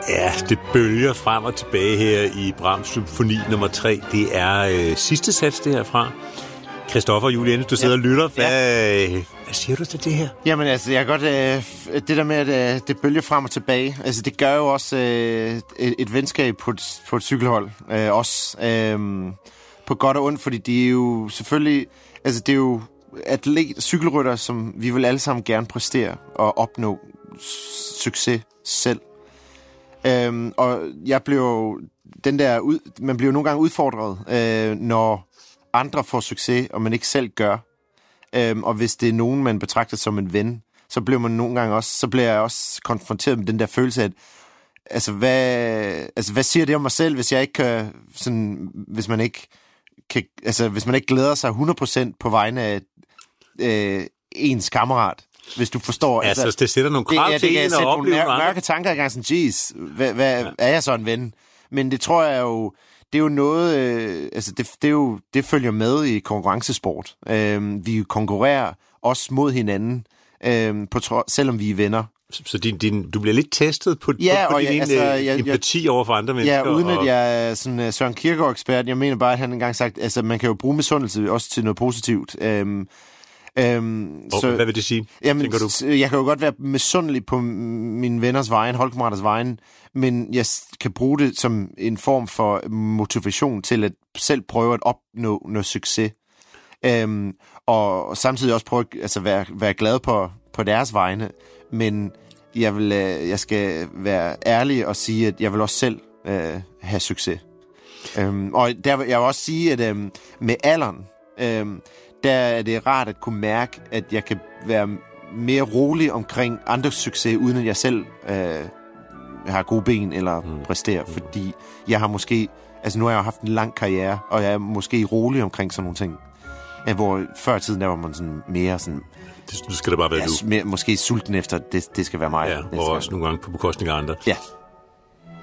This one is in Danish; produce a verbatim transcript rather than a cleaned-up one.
Ja, det bølger frem og tilbage her i Brahms symfoni nummer tre. Det er øh, sidste sats, det herfra. Christoffer og Juliane, du sidder ja. og lytter. Hvad, ja. hvad siger du til det her? Jamen altså, jeg kan godt... Øh, det der med, at øh, det bølger frem og tilbage, altså det gør jo også øh, et, et venskab på et, på et cykelhold. Øh, også øh, på godt og ondt, fordi de er jo selvfølgelig... Altså det er jo atlet, cykelrytter, som vi vil alle sammen gerne præstere og opnå succes selv. Øhm, og jeg blev jo den der ud, man bliver jo nogle gange udfordret, øh, når andre får succes, og man ikke selv gør. Øhm, og hvis det er nogen, man betragter som en ven, så bliver man nogle gange også, så bliver jeg også konfronteret med den der følelse af, at altså hvad, altså hvad siger det om mig selv, hvis jeg ikke kan, sådan, hvis man ikke kan, altså hvis man ikke glæder sig hundrede procent på vegne af øh, ens kammerat. Hvis du forstår... Altså, altså det sætter nogle krav det, til ja, en og opleve nogle andre. mørke tanker i gang, sådan, jeez, hvad, hvad, ja. er jeg så en ven? Men det tror jeg jo, det er jo noget, øh, altså det, det, er jo, det følger med i konkurrencesport. Øh, vi konkurrerer også mod hinanden, øh, på tro, selvom vi er venner. Så din, din, du bliver lidt testet på, ja, på, på og din ja, altså, jeg, empati over for andre mennesker? Ja, uden og... at jeg er sådan uh, Søren Kierkegaard-ekspert. Jeg mener bare, at han engang sagt, altså man kan jo bruge misundelse også til noget positivt. Øh, Øhm, oh, så, hvad vil det sige, jamen, tænker du? Jeg kan jo godt være misundelig på mine venners vejen, holdkammeraters vejen, men jeg kan bruge det som en form for motivation til at selv prøve at opnå noget succes. Øhm, og samtidig også prøve at altså, være, være glad på, på deres vegne. Men jeg, vil, jeg skal være ærlig og sige, at jeg vil også selv øh, have succes. Øhm, og der, jeg vil også sige, at øh, med alderen... Øh, der er det rart at kunne mærke, at jeg kan være mere rolig omkring andres succes, uden at jeg selv øh, har gode ben eller mm. præsterer. Mm. Fordi jeg har måske... Altså nu har jeg jo haft en lang karriere, og jeg er måske rolig omkring sådan nogle ting. Hvor før i tiden, der var man sådan mere sådan... Det, nu skal det bare være ja, du. Mere, måske sulten efter, det, det skal være mig. Ja, og også nogle gange på bekostning af andre. Ja.